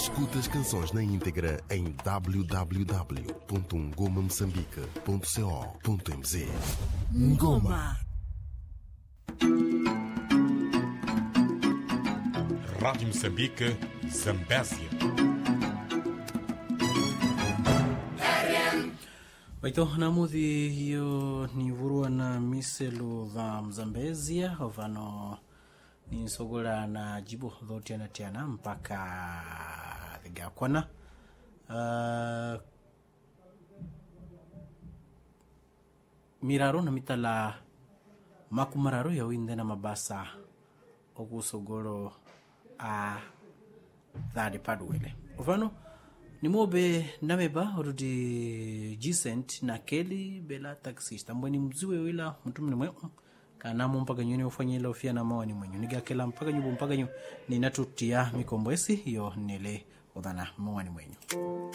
Escuta as canções na íntegra em www.ngomamoçambique.co.mz. Ngoma. Rádio Moçambique, Zambésia. Baito namudhi hiyo ni vurua na miselu va Mzambezia ovano ni nsogola na jibu dhoti anatiana mpaka dhigakwana miraro na mitala makumararo ya winde na mabasa okusogolo a dhadi paduwele ovano ni mobe nameba orudi G-Cent na Kelly bela taxista mbweni mziwe wila mtumini mwe kanamu mpaka nyuni ufanyila ufia na mawa ni mwenyu nigakela mpaka nyubu mpaka nyu ni natutia mikombwesi yo nile udhana mawa ni mwenyu.